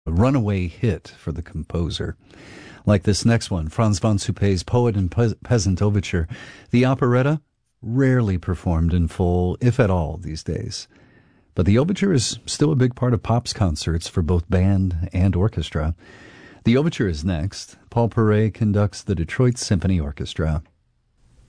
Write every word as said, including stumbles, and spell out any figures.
a runaway hit for the composer. Like this next one, Franz von Suppé's Poet and Pe- Peasant Overture. The operetta, rarely performed in full, if at all, these days. But the overture is still a big part of Pop's concerts for both band and orchestra. The overture is next. Paul Paray conducts the Detroit Symphony Orchestra.